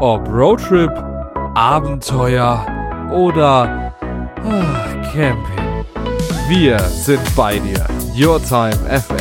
Ob Roadtrip, Abenteuer oder Camping. Wir sind bei dir. Your Time FM.